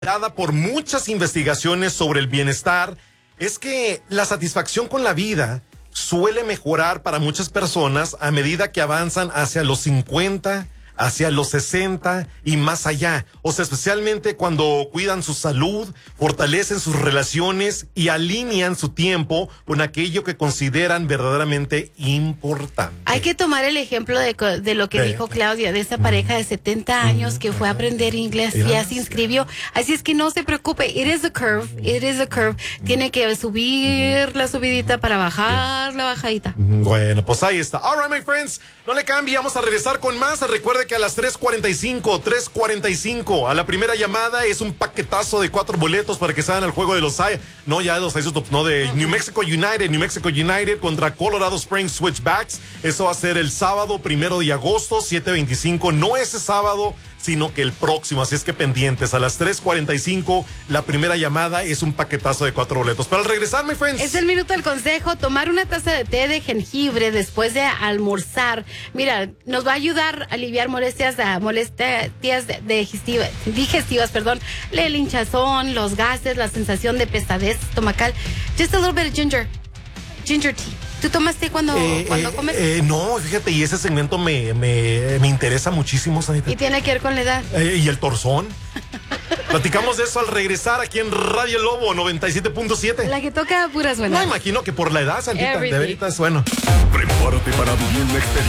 dada por muchas investigaciones sobre el bienestar, es que la satisfacción con la vida suele mejorar para muchas personas a medida que avanzan hacia los 50, hacia los 60 y más allá. O sea, especialmente cuando cuidan su salud, fortalecen sus relaciones y alinean su tiempo con aquello que consideran verdaderamente importante. Hay que tomar el ejemplo de lo que dijo Claudia, de esta pareja de 70 años que fue a aprender inglés y ya se inscribió. Así es que no se preocupe, it is a curve. Tiene que subir la subidita para bajar la bajadita. Bueno, pues ahí está. All right, my friends, no le cambie, vamos a regresar con más. Recuerde que a las 3:45, a la primera llamada es un paquetazo de 4 boletos para que salgan al juego de los de New Mexico United contra Colorado Springs Switchbacks. Eso va a ser el sábado 1 de agosto, 7:25, no ese sábado, sino que el próximo, así es que pendientes. A las 3:45, la primera llamada es un paquetazo de 4 boletos. Pero al regresar, my friends, es el minuto del consejo. Tomar una taza de té de jengibre después de almorzar, mira, nos va a ayudar a aliviar molestias digestivas, el hinchazón, los gases, la sensación de pesadez estomacal. Just a little bit of ginger tea. ¿Tú tomas té cuando comes? No, fíjate, y ese segmento me interesa muchísimo, Sanita. ¿Y tiene que ver con la edad? ¿Y el torzón? Platicamos de eso al regresar aquí en Radio Lobo 97.7. La que toca puras buenas. No, imagino que por la edad, Santita, de veritas, bueno. Prepárate para vivir la experiencia